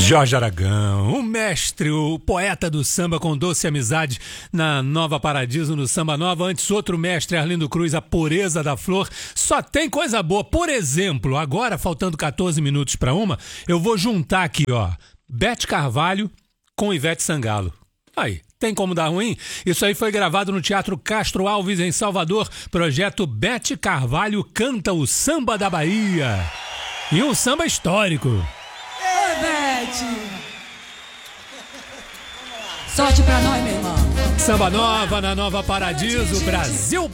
Jorge Aragão, o mestre, o poeta do samba com doce amizade na Nova Paradiso, no Samba Nova. Antes, outro mestre, Arlindo Cruz, a pureza da flor. Só tem coisa boa. Por exemplo, agora, faltando 14 minutos para uma, eu vou juntar aqui, ó, Beth Carvalho com Ivete Sangalo. Aí, tem como dar ruim? Isso aí foi gravado no Teatro Castro Alves, em Salvador. Projeto Beth Carvalho canta o samba da Bahia. E um samba histórico. Sorte pra nós, meu irmão. Samba Nova na Nova Paradiso, Brasil.